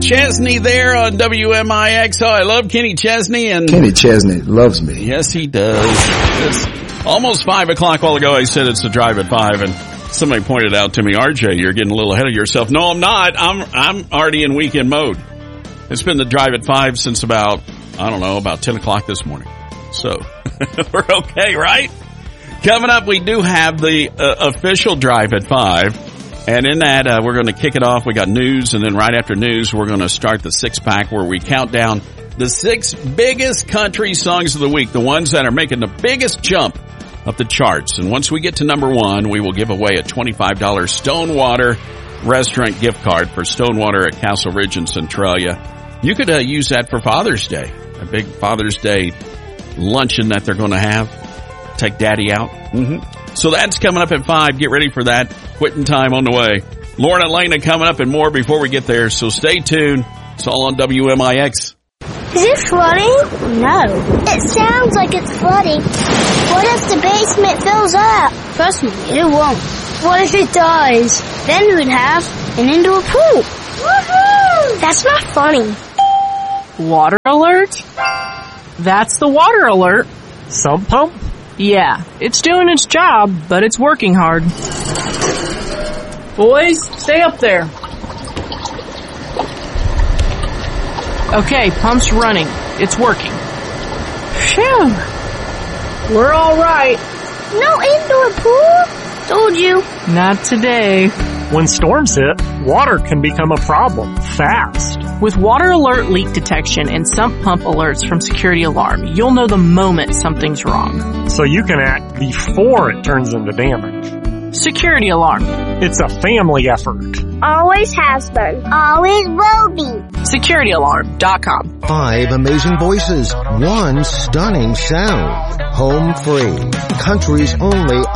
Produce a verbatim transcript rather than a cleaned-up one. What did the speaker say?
Chesney there on W M I X. Oh, I love Kenny Chesney. And Kenny Chesney loves me. Yes, he does. It's almost five o'clock. A while ago, I said it's the drive at five, and somebody pointed out to me, R J, you're getting a little ahead of yourself. No, I'm not. I'm I'm already in weekend mode. It's been the drive at five since about, I don't know, about ten o'clock this morning. So we're okay, right? Coming up, we do have the uh, official drive at five. And in that, uh, we're going to kick it off. We got news, and then right after news, we're going to start the six-pack where we count down the six biggest country songs of the week, the ones that are making the biggest jump up the charts. And once we get to number one, we will give away a twenty-five dollars Stonewater restaurant gift card for Stonewater at Castle Ridge in Centralia. You could uh, use that for Father's Day, a big Father's Day luncheon that they're going to have. Take Daddy out. Mm-hmm. So that's coming up at five. Get ready for that. Quitting time on the way. Lauren and Lena coming up and more before we get there. So stay tuned. It's all on W M I X. Is it flooding? No. It sounds like it's flooding. What if the basement fills up? Trust me, it won't. What if it does? Then we'd have an indoor pool. Woohoo! That's not funny. Water alert? That's the water alert. Sump pump? Yeah, it's doing its job, but it's working hard. Boys, stay up there. Okay, pump's running. It's working. Phew. We're all right. No indoor pool? Told you. Not today. When storms hit, water can become a problem fast. With water alert leak detection and sump pump alerts from Security Alarm, you'll know the moment something's wrong. So you can act before it turns into damage. Security Alarm. It's a family effort. Always has been. Always will be. security alarm dot com. Five amazing voices. One stunning sound. Home free. Country's only